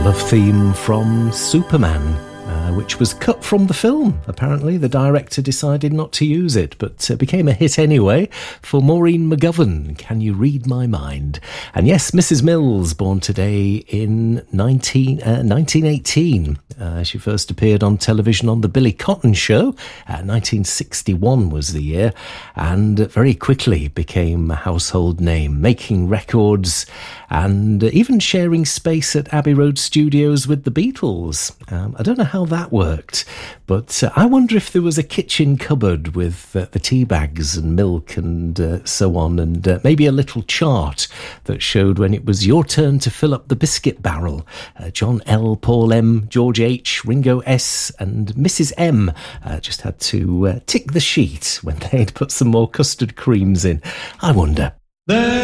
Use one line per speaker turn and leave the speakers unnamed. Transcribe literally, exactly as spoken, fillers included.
love theme from Superman, uh, which was cut from the film. Apparently, the director decided not to use it, but uh, became a hit anyway for Maureen McGovern. Can You Read My Mind? And yes, Missus Mills, born today in nineteen, uh, nineteen eighteen. Uh, she first appeared on television on The Billy Cotton Show. Uh, nineteen sixty-one was the year, and very quickly became a household name, making records and even sharing space at Abbey Road Studios with the Beatles. Um, I don't know how that worked, but uh, I wonder if there was a kitchen cupboard with uh, the tea bags and milk and uh, so on, and uh, maybe a little chart that showed when it was your turn to fill up the biscuit barrel. Uh, John L, Paul M, George H, Ringo S and Missus M uh, just had to uh, tick the sheet when they'd put some more custard creams in. I wonder. There